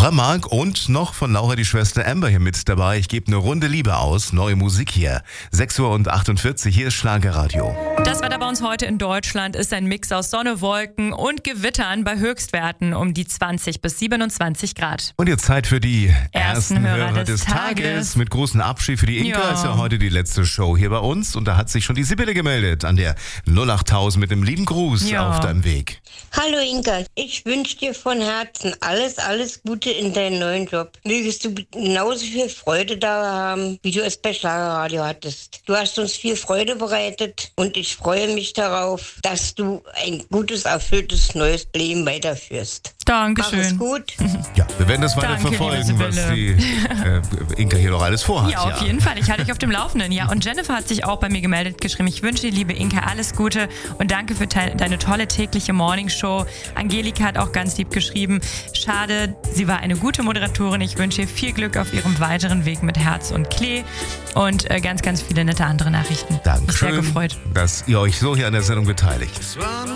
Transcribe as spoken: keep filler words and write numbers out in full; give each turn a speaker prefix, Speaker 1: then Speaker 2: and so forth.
Speaker 1: Laura, Marc und noch von Laura die Schwester Amber hier mit dabei. Ich gebe eine Runde Liebe aus. Neue Musik hier. sechs Uhr achtundvierzig, hier ist Schlagerradio.
Speaker 2: Das Wetter bei uns heute in Deutschland ist ein Mix aus Sonne, Wolken und Gewittern bei Höchstwerten um die zwanzig bis siebenundzwanzig Grad.
Speaker 1: Und jetzt Zeit für die
Speaker 2: Ersten
Speaker 1: ersten
Speaker 2: Hörer
Speaker 1: Hörer
Speaker 2: des
Speaker 1: des Tages.
Speaker 2: Tages.
Speaker 1: Mit großem Abschied für die Inka.
Speaker 2: Ja.
Speaker 1: Ist ja heute die letzte Show hier bei uns. Und da hat sich schon die Sibylle gemeldet an der null acht tausend mit einem lieben Gruß
Speaker 2: Ja.
Speaker 1: auf deinem Weg.
Speaker 3: Hallo Inka, ich wünsche dir von Herzen alles, alles Gute in deinem neuen Job. Mögest du genauso viel Freude da haben, wie du es bei Schlagerradio hattest. Du hast uns viel Freude bereitet und ich freue mich darauf, dass du ein gutes, erfülltes, neues Leben weiterführst. Mach es
Speaker 2: Dankeschön.
Speaker 3: gut.
Speaker 1: Ja, wir werden das weiter
Speaker 2: Danke, liebe
Speaker 1: verfolgen, was die
Speaker 2: Sibylle.
Speaker 1: äh, Inka hier noch alles vorhat.
Speaker 2: Ja, auf jeden Fall. Ich halte dich auf dem Laufenden. Ja, und Jennifer hat sich auch bei mir gemeldet, geschrieben, ich wünsche dir, liebe Inka, alles Gute und danke für te- deine tolle tägliche Morningshow. Angelika hat auch ganz lieb geschrieben, schade, sie war eine gute Moderatorin. Ich wünsche ihr viel Glück auf ihrem weiteren Weg mit Herz und Klee und äh, ganz, ganz viele nette andere Nachrichten.
Speaker 1: Dankeschön,
Speaker 2: Mich sehr gefreut.
Speaker 1: dass ihr euch so hier an der Sendung beteiligt.